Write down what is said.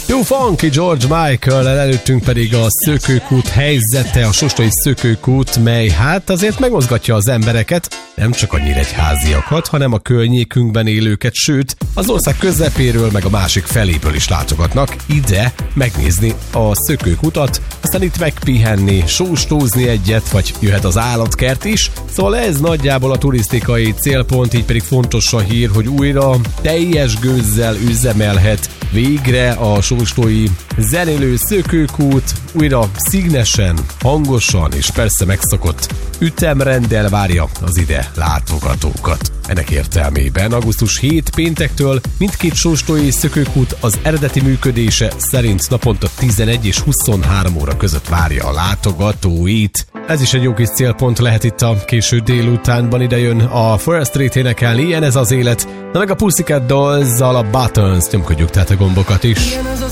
Too Funky George Michael, előttünk pedig a Szökőkút helyzete, a Sóstai Szökőkút, mely hát azért megmozgatja az embereket, nem csak a nyíregyháziakat, hanem a környékünkben élőket, sőt, az ország közepéről meg a másik feléből is látogatnak ide megnézni a Szökőkutat, aztán itt megpihenni, sóstózni egyet, vagy jöhet az állatkert is. Szóval ez nagyjából a turisztikai célpont, így pedig fontos a hír, hogy újra teljes gőzzel üzemelhet végre a sóstói zenélő Szökőkút, újra színesen, hangosan és persze megszokott ütemrenddel várja az ide látogatókat. Ennek értelmében augusztus 7 péntektől mindkét sóstói Szökőkút az eredeti működése szerint naponta 11 és 23 óra között várja a látogatóit. Ez is egy jó kis célpont lehet itt a késő délutánban, ide jön a Forest Street énekelni, ilyen ez az élet, de meg a Pussycat Dolls-zal a Buttons, nyomkodjuk tehát a gombokat is.